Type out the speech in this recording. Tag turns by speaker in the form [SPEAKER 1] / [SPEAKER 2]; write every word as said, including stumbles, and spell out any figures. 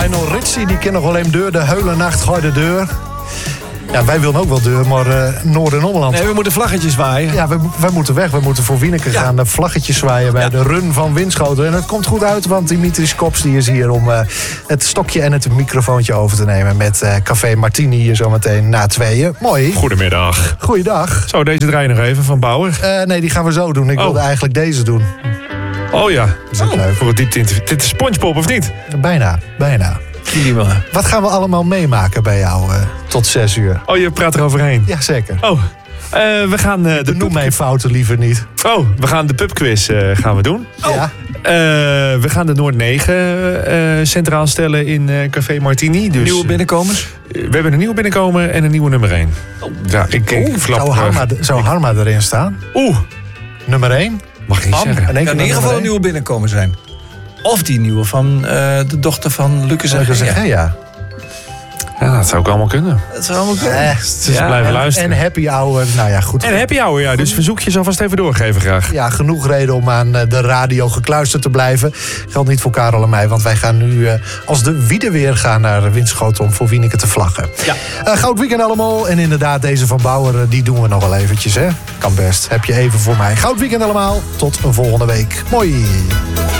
[SPEAKER 1] Lionel Richie, die kent nog wel een deur. De hele nacht gooi de deur. Ja, wij willen ook wel deur, maar uh, Noord- en Ommeland.
[SPEAKER 2] Nee, we moeten vlaggetjes zwaaien.
[SPEAKER 1] Ja, wij, wij moeten weg. We moeten voor Wieneke ja. gaan de vlaggetjes zwaaien bij ja. de run van Winschoten. En het komt goed uit, want Dimitris Kops die is hier om uh, het stokje en het microfoontje over te nemen met uh, Café Martini hier zometeen na tweeën. Mooi.
[SPEAKER 3] Goedemiddag.
[SPEAKER 1] Goeiedag.
[SPEAKER 3] Zo, deze draai nog even van Bauer.
[SPEAKER 1] Uh, nee, die gaan we zo doen. Ik oh. wilde eigenlijk deze doen.
[SPEAKER 3] Oh ja,
[SPEAKER 1] is dat
[SPEAKER 3] oh.
[SPEAKER 1] leuk?
[SPEAKER 3] Voor het diepte. Dit is SpongeBob, of niet?
[SPEAKER 1] Bijna, bijna. Wat gaan we allemaal meemaken bij jou uh, tot zes uur?
[SPEAKER 3] Oh, je praat er overheen.
[SPEAKER 1] Ja, zeker.
[SPEAKER 3] Oh, uh, we gaan uh, de
[SPEAKER 1] Noem
[SPEAKER 3] pub...
[SPEAKER 1] mijn fouten liever niet.
[SPEAKER 3] Oh, we gaan de pubquiz uh, gaan we doen.
[SPEAKER 1] Oh. Ja.
[SPEAKER 3] Uh, we gaan de Noord negen uh, centraal stellen in uh, Café Martini. Dus,
[SPEAKER 2] nieuwe binnenkomers?
[SPEAKER 3] Uh, we hebben een nieuwe binnenkomer en een nieuwe nummer één.
[SPEAKER 2] Oh.
[SPEAKER 3] Ja, ik, ik,
[SPEAKER 1] Oeh, zou, Harma, zou Harma erin staan?
[SPEAKER 3] Oeh.
[SPEAKER 1] Nummer één?
[SPEAKER 3] Mag ik niet
[SPEAKER 2] Am,
[SPEAKER 3] zeggen.
[SPEAKER 2] Het kan in ieder geval een nieuwe binnenkomer zijn. Of die nieuwe van uh, de dochter van Lucas en Gea.
[SPEAKER 1] Ja.
[SPEAKER 3] Ja, dat zou ook allemaal kunnen.
[SPEAKER 2] Dat zou allemaal kunnen.
[SPEAKER 1] Eh,
[SPEAKER 3] dus
[SPEAKER 1] ja,
[SPEAKER 3] blijven
[SPEAKER 1] en,
[SPEAKER 3] luisteren.
[SPEAKER 1] En happy hour, nou ja, goed.
[SPEAKER 3] En happy hour, ja. Dus verzoekjes alvast even doorgeven graag.
[SPEAKER 1] Ja, genoeg reden om aan de radio gekluisterd te blijven. Geldt niet voor Karel en mij, want wij gaan nu uh, als de wiede weer gaan naar Winschoten om voor Wieneke te vlaggen.
[SPEAKER 2] Ja.
[SPEAKER 1] Uh, goud weekend allemaal. En inderdaad, deze van Bauer, uh, die doen we nog wel eventjes, hè. Kan best. Heb je even voor mij. Goud weekend allemaal. Tot een volgende week. Mooi.